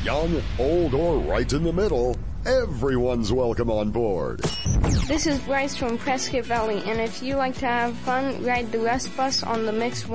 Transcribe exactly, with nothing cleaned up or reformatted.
Young, old, or right in the middle, everyone's welcome on board. This is Bryce from Prescott Valley, and if you like to have fun, ride the Rust Bus on the Mix